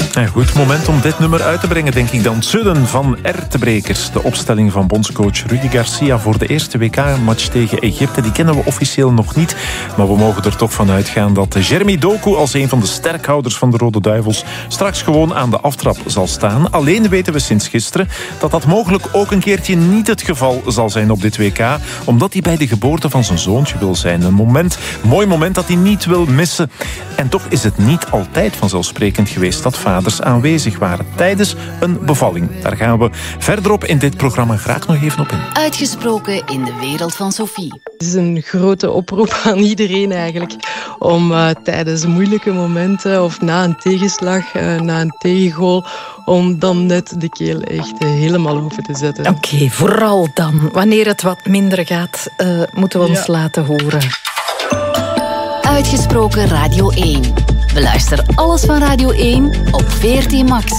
Een goed moment om dit nummer uit te brengen, denk ik dan. Sudden van Ertebrekers. De opstelling van bondscoach Rudi Garcia voor de eerste WK-match tegen Egypte. Die kennen we officieel nog niet. Maar we mogen er toch van uitgaan dat Jeremy Doku als een van de sterkhouders van de Rode Duivels straks gewoon aan de aftrap zal staan. Alleen weten we sinds gisteren dat dat mogelijk ook een keertje niet het geval zal zijn op dit WK. Omdat hij bij de geboorte van zijn zoontje wil zijn. Een mooi moment dat hij niet wil missen. En toch is het niet altijd vanzelfsprekend geweest dat vaders aanwezig waren tijdens een bevalling. Daar gaan we verderop in dit programma graag nog even op in. Uitgesproken in de wereld van Sophie. Het is een grote oproep aan iedereen eigenlijk om tijdens moeilijke momenten of na een tegenslag, na een tegengoal, om dan net de keel echt helemaal open te zetten. Oké, vooral dan. Wanneer het wat minder gaat, moeten we ons laten horen. Uitgesproken Radio 1. Beluister alles van Radio 1 op VRT Max.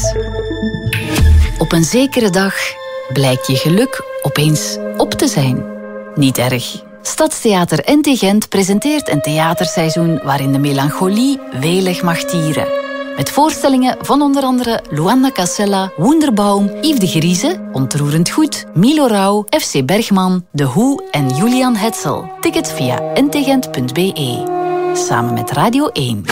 Op een zekere dag blijkt je geluk opeens op te zijn. Niet erg. Stadstheater NT Gent presenteert een theaterseizoen waarin de melancholie welig mag tieren. Met voorstellingen van onder andere Luanda Casella, Wunderbaum, Yves de Grieze, Ontroerend Goed, Milo Rauw, FC Bergman, De Hoe en Julian Hetzel. Tickets via ntgent.be. Samen met Radio 1.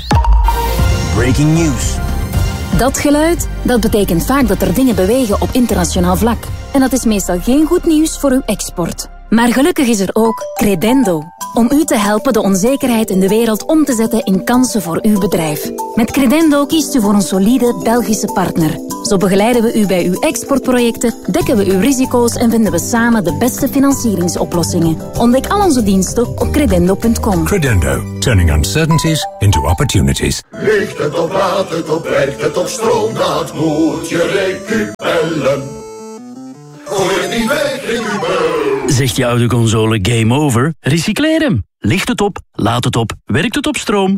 Breaking news. Dat geluid, dat betekent vaak dat er dingen bewegen op internationaal vlak. En dat is meestal geen goed nieuws voor uw export. Maar gelukkig is er ook Credendo. Om u te helpen de onzekerheid in de wereld om te zetten in kansen voor uw bedrijf. Met Credendo kiest u voor een solide Belgische partner. Zo begeleiden we u bij uw exportprojecten, dekken we uw risico's en vinden we samen de beste financieringsoplossingen. Ontdek al onze diensten op credendo.com. Credendo. Turning uncertainties into opportunities. Ligt het op, laat het op, werkt het op stroom, dat moet je recupellen. Gooi het niet weg, recupel. Zegt je oude console game over? Recycleer hem. Ligt het op, laat het op, werkt het op stroom?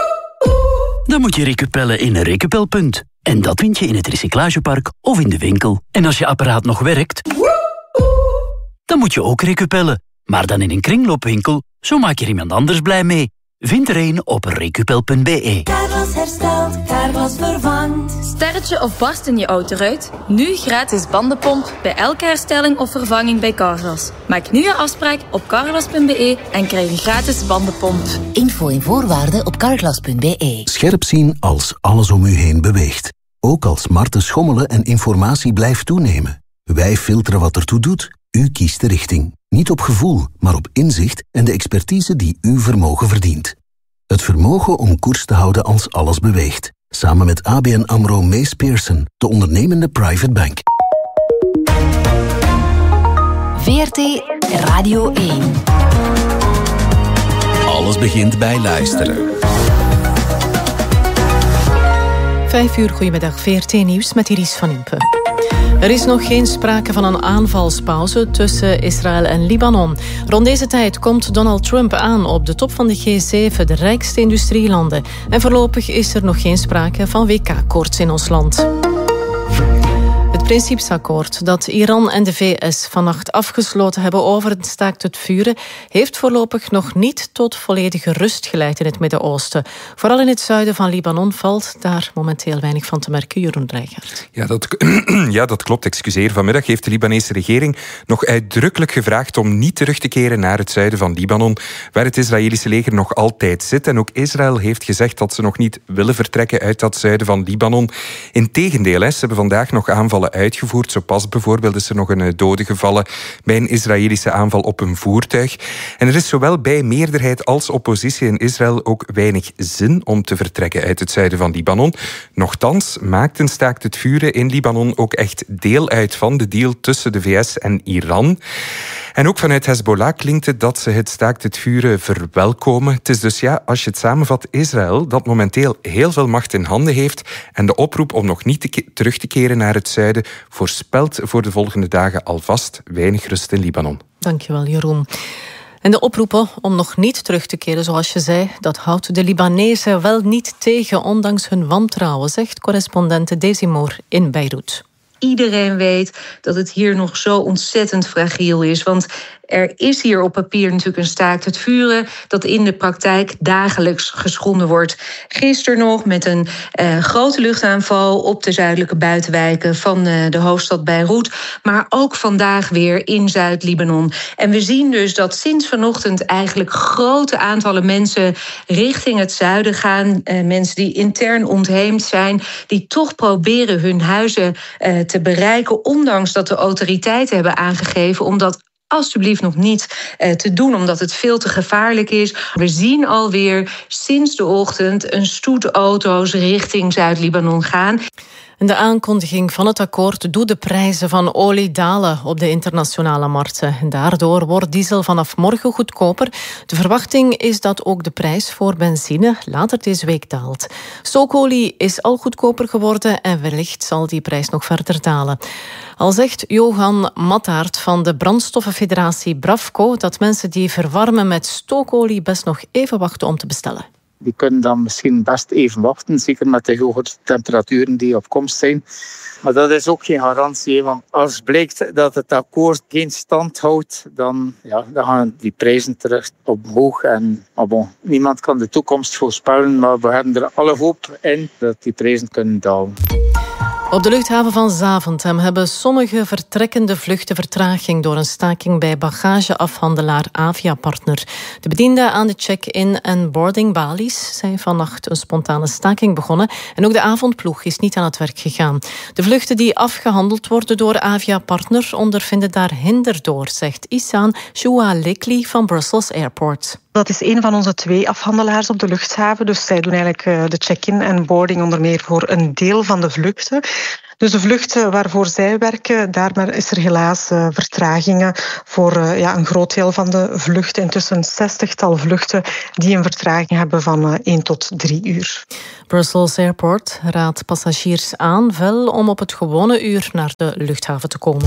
Dan moet je recupellen in een recupelpunt. En dat vind je in het recyclagepark of in de winkel. En als je apparaat nog werkt, dan moet je ook recupellen. Maar dan in een kringloopwinkel, zo maak je er iemand anders blij mee. Vind er een op recupel.be. Carglass herstelt, Carglass vervangt. Sterretje of barst in je autoruit? Nu gratis bandenpomp bij elke herstelling of vervanging bij Carglass. Maak nu je afspraak op carglass.be en krijg een gratis bandenpomp. Info en voorwaarden op carglass.be. Scherp zien als alles om u heen beweegt. Ook als smarten schommelen en informatie blijft toenemen. Wij filteren wat ertoe doet. U kiest de richting. Niet op gevoel, maar op inzicht en de expertise die uw vermogen verdient. Het vermogen om koers te houden als alles beweegt. Samen met ABN AMRO Mees Pearson, de ondernemende private bank. VRT Radio 1. Alles begint bij luisteren. 5 uur, goedemiddag, VRT Nieuws met Iris van Impe. Er is nog geen sprake van een aanvalspauze tussen Israël en Libanon. Rond deze tijd komt Donald Trump aan op de top van de G7, de rijkste industrielanden. En voorlopig is er nog geen sprake van WK-koorts in ons land. Het principesakkoord dat Iran en de VS vannacht afgesloten hebben over het staakt het vuren heeft voorlopig nog niet tot volledige rust geleid in het Midden-Oosten. Vooral in het zuiden van Libanon valt daar momenteel weinig van te merken. Jeroen Dreijgaard. Ja, dat klopt. Excuseer. Vanmiddag heeft de Libanese regering nog uitdrukkelijk gevraagd om niet terug te keren naar het zuiden van Libanon, waar het Israëlische leger nog altijd zit. En ook Israël heeft gezegd dat ze nog niet willen vertrekken uit dat zuiden van Libanon. Integendeel, ze hebben vandaag nog aanvallen uitgevoerd. Zo pas bijvoorbeeld is er nog een dode gevallen bij een Israëlische aanval op een voertuig. En er is zowel bij meerderheid als oppositie in Israël ook weinig zin om te vertrekken uit het zuiden van Libanon. Nochtans maakt een staakt het vuren in Libanon ook echt deel uit van de deal tussen de VS en Iran. En ook vanuit Hezbollah klinkt het dat ze het staakt het vuren verwelkomen. Het is dus, als je het samenvat, Israël dat momenteel heel veel macht in handen heeft en de oproep om nog niet terug te keren naar het zuiden voorspelt voor de volgende dagen alvast weinig rust in Libanon. Dankjewel, Jeroen. En de oproepen om nog niet terug te keren, zoals je zei, dat houdt de Libanezen wel niet tegen, ondanks hun wantrouwen, zegt correspondente Daisy Moore in Beirut. Iedereen weet dat het hier nog zo ontzettend fragiel is. Want Er is hier op papier natuurlijk een staakt het vuren dat in de praktijk dagelijks geschonden wordt. Gisteren nog met een grote luchtaanval op de zuidelijke buitenwijken van de hoofdstad Beirut, maar ook vandaag weer in Zuid-Libanon. En we zien dus dat sinds vanochtend eigenlijk grote aantallen mensen richting het zuiden gaan. Mensen die intern ontheemd zijn, die toch proberen hun huizen te bereiken, ondanks dat de autoriteiten hebben aangegeven om dat alsjeblieft nog niet te doen, omdat het veel te gevaarlijk is. We zien alweer sinds de ochtend een stoet auto's richting Zuid-Libanon gaan. De aankondiging van het akkoord doet de prijzen van olie dalen op de internationale markten. En daardoor wordt diesel vanaf morgen goedkoper. De verwachting is dat ook de prijs voor benzine later deze week daalt. Stookolie is al goedkoper geworden en wellicht zal die prijs nog verder dalen. Al zegt Johan Mattaert van de brandstoffenfederatie Bravco dat mensen die verwarmen met stookolie best nog even wachten om te bestellen. Die kunnen dan misschien best even wachten, zeker met de hoge temperaturen die op komst zijn. Maar dat is ook geen garantie, want als blijkt dat het akkoord geen stand houdt, dan gaan die prijzen terug omhoog. En niemand kan de toekomst voorspellen, maar we hebben er alle hoop in dat die prijzen kunnen dalen. Op de luchthaven van Zaventem hebben sommige vertrekkende vluchten vertraging door een staking bij bagageafhandelaar Aviapartner. De bedienden aan de check-in en boarding balies zijn vannacht een spontane staking begonnen en ook de avondploeg is niet aan het werk gegaan. De vluchten die afgehandeld worden door Aviapartner ondervinden daar hinder door, zegt Ihsan Choualekli van Brussels Airport. Dat is een van onze 2 afhandelaars op de luchthaven. Dus zij doen eigenlijk de check-in en boarding onder meer voor een deel van de vluchten. Dus de vluchten waarvoor zij werken, daar is er helaas vertragingen voor een groot deel van de vluchten. Intussen een 60-tal vluchten die een vertraging hebben van 1 tot 3 uur. Brussels Airport raadt passagiers aan fel om op het gewone uur naar de luchthaven te komen.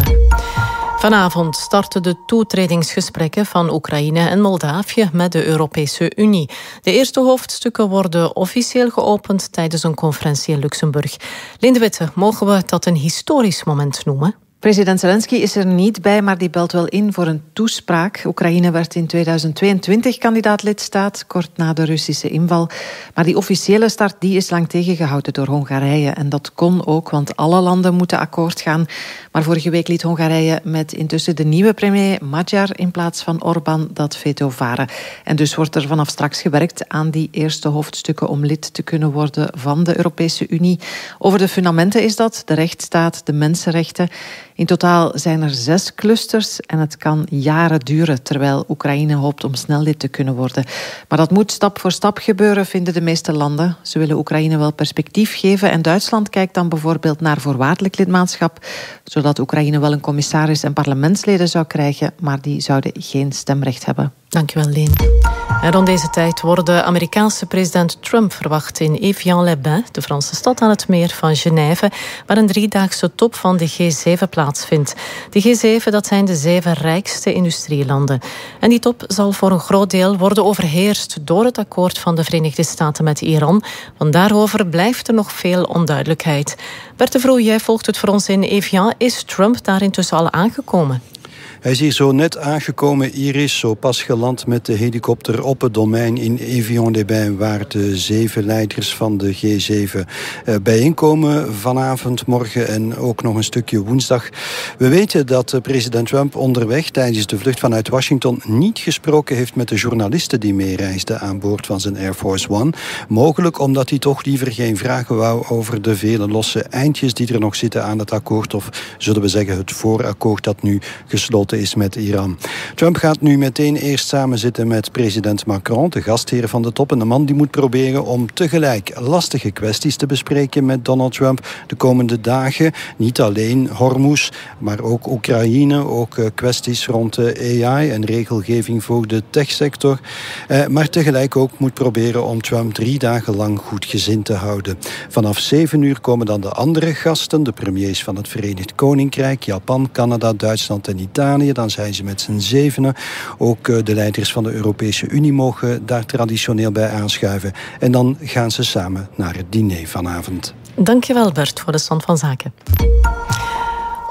Vanavond starten de toetredingsgesprekken van Oekraïne en Moldavië met de Europese Unie. De eerste hoofdstukken worden officieel geopend tijdens een conferentie in Luxemburg. Linde Witte, mogen we dat een historisch moment noemen? President Zelensky is er niet bij, maar die belt wel in voor een toespraak. Oekraïne werd in 2022 kandidaat-lidstaat, kort na de Russische inval. Maar die officiële start die is lang tegengehouden door Hongarije. En dat kon ook, want alle landen moeten akkoord gaan. Maar vorige week liet Hongarije met intussen de nieuwe premier Magyar in plaats van Orbán dat veto varen. En dus wordt er vanaf straks gewerkt aan die eerste hoofdstukken om lid te kunnen worden van de Europese Unie. Over de fundamenten is dat, de rechtsstaat, de mensenrechten. In totaal zijn er 6 clusters en het kan jaren duren, terwijl Oekraïne hoopt om snel lid te kunnen worden. Maar dat moet stap voor stap gebeuren, vinden de meeste landen. Ze willen Oekraïne wel perspectief geven en Duitsland kijkt dan bijvoorbeeld naar voorwaardelijk lidmaatschap, zodat Oekraïne wel een commissaris en parlementsleden zou krijgen, maar die zouden geen stemrecht hebben. Dankjewel, Leen. En rond deze tijd wordt de Amerikaanse president Trump verwacht in Evian-les-Bains, de Franse stad aan het meer van Genève, waar een 3-daagse top van de G7 plaatsvindt. De G7, dat zijn de 7 rijkste industrielanden. En die top zal voor een groot deel worden overheerst door het akkoord van de Verenigde Staten met Iran. Want daarover blijft er nog veel onduidelijkheid. Bert de Vroe, jij volgt het voor ons in Evian. Is Trump daar intussen al aangekomen? Hij is hier zo net aangekomen, Iris, zo pas geland met de helikopter op het domein in Evian-les-Bains, waar de 7 leiders van de G7 bijeenkomen vanavond, morgen en ook nog een stukje woensdag. We weten dat president Trump onderweg tijdens de vlucht vanuit Washington niet gesproken heeft met de journalisten die meereisden aan boord van zijn Air Force One. Mogelijk omdat hij toch liever geen vragen wou over de vele losse eindjes die er nog zitten aan het akkoord, of zullen we zeggen het voorakkoord dat nu gesloten is met Iran. Trump gaat nu meteen eerst samen zitten met president Macron, de gastheer van de top. En de man die moet proberen om tegelijk lastige kwesties te bespreken met Donald Trump de komende dagen. Niet alleen Hormuz, maar ook Oekraïne, ook kwesties rond AI en regelgeving voor de techsector. Maar tegelijk ook moet proberen om Trump 3 dagen lang goed gezind te houden. Vanaf 7 uur komen dan de andere gasten, de premiers van het Verenigd Koninkrijk, Japan, Canada, Duitsland en Italië. Dan zijn ze met z'n 7. Ook de leiders van de Europese Unie mogen daar traditioneel bij aanschuiven. En dan gaan ze samen naar het diner vanavond. Dankjewel Bert voor de stand van zaken.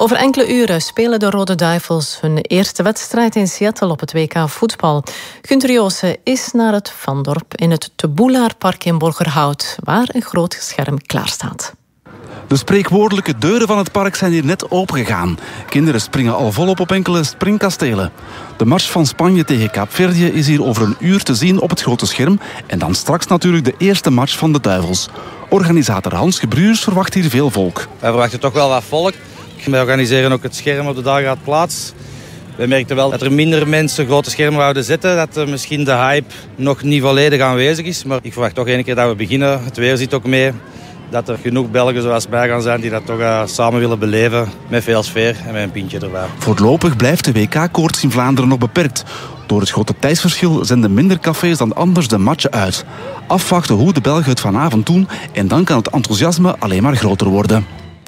Over enkele uren spelen de Rode Duivels hun eerste wedstrijd in Seattle op het WK voetbal. Gunther Joosen is naar het Vandorp in het Te Boelaerpark in Borgerhout, waar een groot scherm klaar staat. De spreekwoordelijke deuren van het park zijn hier net opengegaan. Kinderen springen al volop op enkele springkastelen. De mars van Spanje tegen Kaapverdië is hier over een uur te zien op het grote scherm. En dan straks natuurlijk de eerste match van de Duivels. Organisator Hans Gebruurs verwacht hier veel volk. Wij verwachten toch wel wat volk. Wij organiseren ook het scherm op de Dageraadplaats. We merkten wel dat er minder mensen grote schermen wouden zetten. Dat misschien de hype nog niet volledig aanwezig is. Maar ik verwacht toch één keer dat we beginnen. Het weer zit ook mee. Dat er genoeg Belgen zoals mij gaan zijn die dat toch samen willen beleven. Met veel sfeer en met een pintje erbij. Voorlopig blijft de WK-koorts in Vlaanderen nog beperkt. Door het grote tijdsverschil zenden minder cafés dan anders de matchen uit. Afwachten hoe de Belgen het vanavond doen en dan kan het enthousiasme alleen maar groter worden.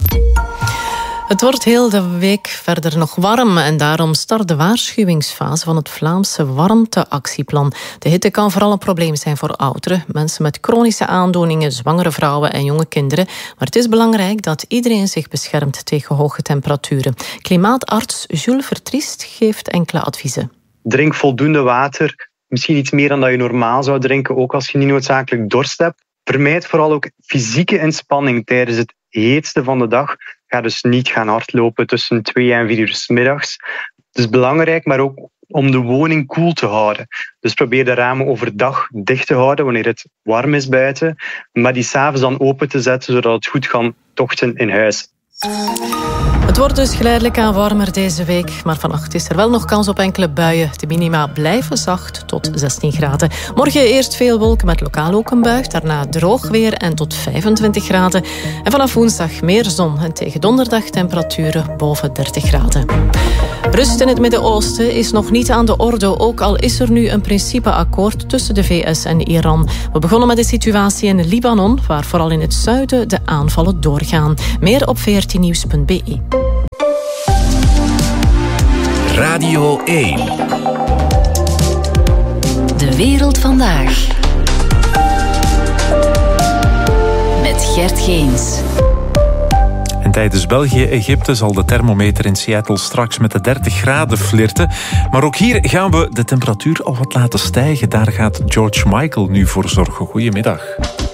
Het wordt heel de week verder nog warm en daarom start de waarschuwingsfase van het Vlaamse warmteactieplan. De hitte kan vooral een probleem zijn voor ouderen, mensen met chronische aandoeningen, zwangere vrouwen en jonge kinderen. Maar het is belangrijk dat iedereen zich beschermt tegen hoge temperaturen. Klimaatarts Jules Vertriest geeft enkele adviezen. Drink voldoende water, misschien iets meer dan dat je normaal zou drinken, ook als je niet noodzakelijk dorst hebt. Vermijd vooral ook fysieke inspanning tijdens het heetste van de dag. Ga dus niet gaan hardlopen tussen 2 en 4 uur 's middags. Het is belangrijk, maar ook om de woning koel te houden. Dus probeer de ramen overdag dicht te houden wanneer het warm is buiten, maar die 's avonds dan open te zetten, zodat het goed kan tochten in huis. Het wordt dus geleidelijk aan warmer deze week, maar vannacht is er wel nog kans op enkele buien. De minima blijven zacht tot 16 graden. Morgen eerst veel wolken met lokaal ook een bui, daarna droog weer en tot 25 graden. En vanaf woensdag meer zon en tegen donderdag temperaturen boven 30 graden. Rust in het Midden-Oosten is nog niet aan de orde, ook al is er nu een principeakkoord tussen de VS en Iran. We begonnen met de situatie in Libanon, waar vooral in het zuiden de aanvallen doorgaan. Meer op vrtnieuws.be. Radio 1. De wereld vandaag. Met Gert Geens. En tijdens België-Egypte zal de thermometer in Seattle straks met de 30 graden flirten. Maar ook hier gaan we de temperatuur al wat laten stijgen. Daar gaat George Michael nu voor zorgen. Goedemiddag.